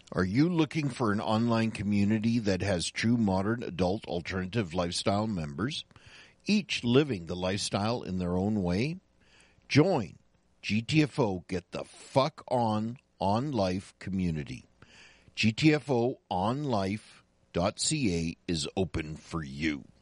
Are you looking for an online community that has true modern adult alternative lifestyle members, each living the lifestyle in their own way? Join GTFO Get the Fuck On Life community. GTFOonlife.ca is open for you.